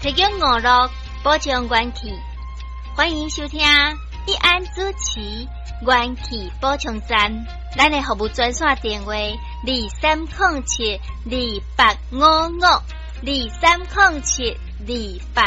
提供娱乐，保障元气。欢迎收听一安主持元气保障站，咱的服务专线电话23072855230728。